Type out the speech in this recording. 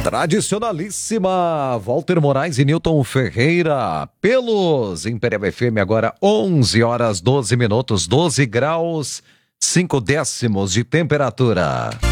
Tradicionalíssima, Walter Moraes e Newton Ferreira, pelos Imperial FM, agora 11 horas 12 minutos, 12 graus, 5 décimos de temperatura.